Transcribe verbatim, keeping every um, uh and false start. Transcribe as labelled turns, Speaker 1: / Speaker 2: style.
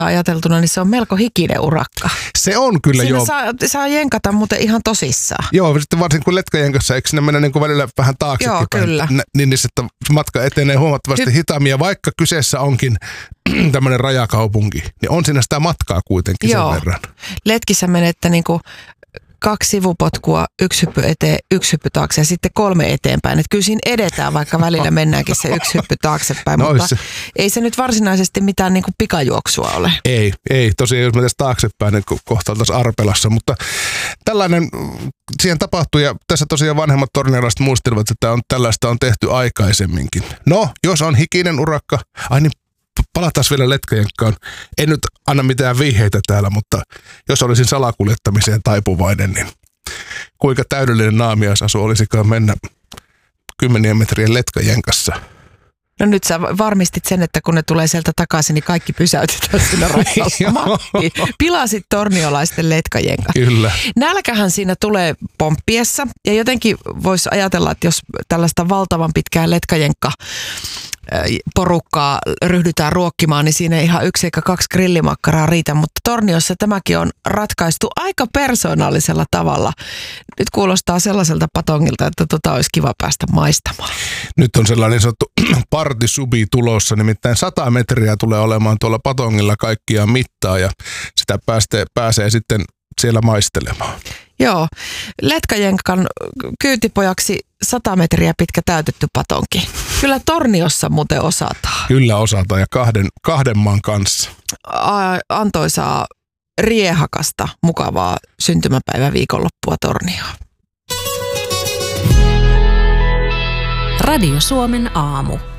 Speaker 1: ajateltuna, niin se on melko hikinen urakka.
Speaker 2: Se on kyllä
Speaker 1: Siinä
Speaker 2: joo.
Speaker 1: Saa, saa jenkata muuten ihan tosissaan.
Speaker 2: Joo, sitten varsinkin kun letkajenkassa, eikö ne mennä niin kuin välillä vähän taaksekin
Speaker 1: Joo,
Speaker 2: päin,
Speaker 1: kyllä.
Speaker 2: niin, niin sitten matka etenee huomattavasti Hy- hitaammin, ja vaikka kyseessä onkin tämmöinen rajakaupunki, niin on siinä sitä matkaa kuitenkin
Speaker 1: Joo.
Speaker 2: sen verran.
Speaker 1: Letkissä menette niin kuin kaksi sivupotkua, yksi hyppy eteen, yksi hyppy taakse ja sitten kolme eteenpäin. Että kyllä siinä edetään, vaikka välillä mennäänkin se yksi hyppy taaksepäin,
Speaker 2: No
Speaker 1: mutta
Speaker 2: se.
Speaker 1: ei se nyt varsinaisesti mitään niin kuin pikajuoksua ole.
Speaker 2: Ei, ei. Tosiaan jos me tässä taaksepäin, niin kohta oltaisiin Arpelassa, mutta tällainen siihen tapahtui, ja tässä tosiaan vanhemmat torniolaiset muistelevat, että on, tällaista on tehty aikaisemminkin. No, jos on hikinen urakka, ai niin palataan vielä letkajenkkaan. En nyt anna mitään vihjeitä täällä, mutta jos olisin salakuljettamiseen taipuvainen, niin kuinka täydellinen naamiaisasu olisikaan mennä kymmenien metrien letkajenkassa.
Speaker 1: No nyt sä varmistit sen, että kun ne tulee sieltä takaisin, niin kaikki pysäytetään siinä radalla. Matti, pilasit torniolaisten letkajenkat.
Speaker 2: Kyllä.
Speaker 1: Nälkähän siinä tulee pomppiessa, ja jotenkin voisi ajatella, että jos tällaista valtavan pitkää letkajenkka porukkaa ryhdytään ruokkimaan, niin siinä ei ihan yksi eikä kaksi grillimakkaraa riitä, mutta Torniossa tämäkin on ratkaistu aika persoonallisella tavalla. Nyt kuulostaa sellaiselta patongilta, että tota olisi kiva päästä maistamaan.
Speaker 2: Nyt on sellainen sanottu partisubi tulossa, nimittäin sata metriä tulee olemaan tuolla patongilla kaikkiaan mittaa, ja sitä pääsee, pääsee sitten siellä maistelemaan.
Speaker 1: Joo, letkajenkan kyytipojaksi sata metriä pitkä täytetty patonki. Kyllä Torniossa muuten osataan.
Speaker 2: Kyllä osataan, ja kahden, kahden maan kanssa.
Speaker 1: A- antoisaa riehakasta, mukavaa syntymäpäivä viikonloppua Tornioon.
Speaker 3: Radio Suomen aamu.